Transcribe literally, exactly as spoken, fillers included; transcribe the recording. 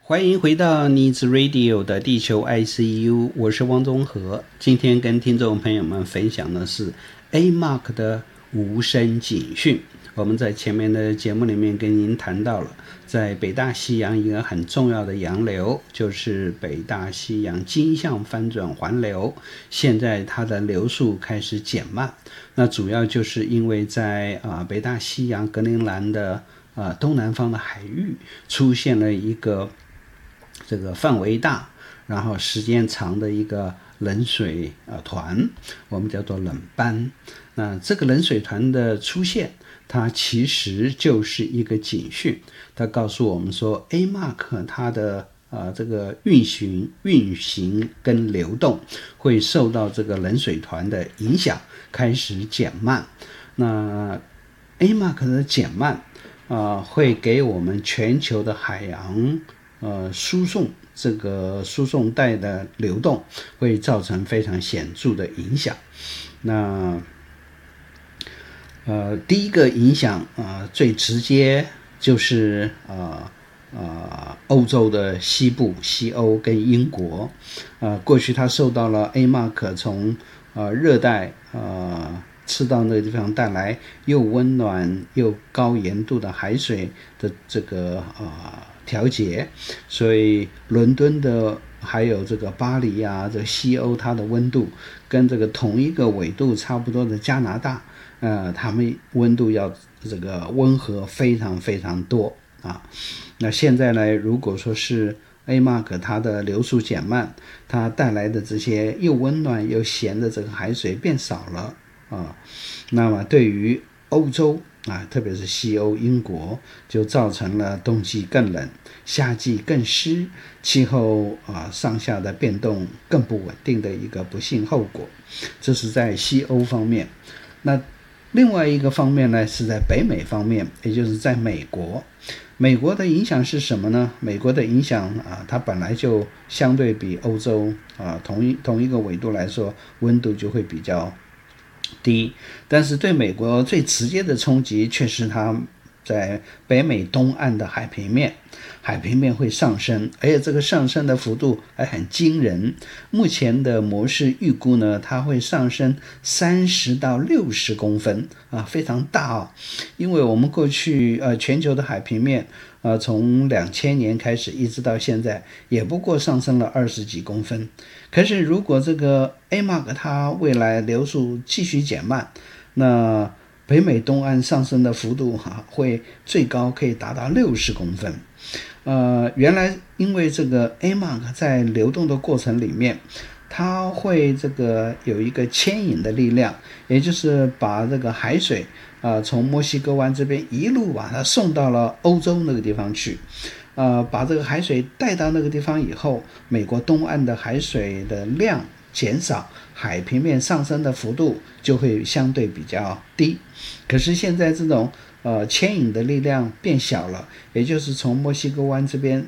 欢迎回到 Needs Radio 的地球 I C U， 我是汪宗和。今天跟听众朋友们分享的是 A M A C 的无声警讯。我们在前面的节目里面跟您谈到了，在北大西洋一个很重要的洋流，就是北大西洋经向翻转环流，现在它的流速开始减慢。那主要就是因为在、呃、北大西洋格陵兰的、呃、东南方的海域出现了一个这个范围大，然后时间长的一个冷水、呃、团，我们叫做冷斑。那这个冷水团的出现，它其实就是一个警讯，它告诉我们说 A M A C 它的呃这个运行运行跟流动会受到这个冷水团的影响，开始减慢。那 A M A C 的减慢呃会给我们全球的海洋呃，输送这个输送带的流动会造成非常显著的影响。那呃，第一个影响呃最直接就是呃呃欧洲的西部、西欧跟英国。呃，过去它受到了 A M A C 从呃热带呃赤道那个地方带来又温暖又高盐度的海水的这个呃调节，所以伦敦的还有这个巴黎啊，这个西欧它的温度跟这个同一个纬度差不多的加拿大，呃，他们温度要这个温和非常非常多啊。那现在呢，如果说是 A M A C 它的流速减慢，它带来的这些又温暖又咸的这个海水变少了啊，那么对于欧洲啊，特别是西欧、英国，就造成了冬季更冷，夏季更湿，气候啊上下的变动更不稳定的一个不幸后果。这是在西欧方面。那另外一个方面呢，是在北美方面，也就是在美国。美国的影响是什么呢？美国的影响啊，它本来就相对比欧洲啊同一同一个纬度来说，温度就会比较低，但是对美国最直接的冲击却是它在北美东岸的海平面，海平面会上升，而且这个上升的幅度还很惊人。目前的模式预估呢，它会上升三十到六十公分啊，非常大啊。因为我们过去呃全球的海平面呃从两千年开始一直到现在，也不过上升了二十几公分。可是如果这个 A M A C 它未来流速继续减慢，那北美东岸上升的幅度、啊、会最高可以达到六十公分。呃，原来因为这个 A M A C 在流动的过程里面，它会这个有一个牵引的力量，也就是把这个海水呃从墨西哥湾这边一路把它送到了欧洲那个地方去。呃，把这个海水带到那个地方以后，美国东岸的海水的量减少，海平面上升的幅度就会相对比较低。可是现在这种呃牵引的力量变小了，也就是从墨西哥湾这边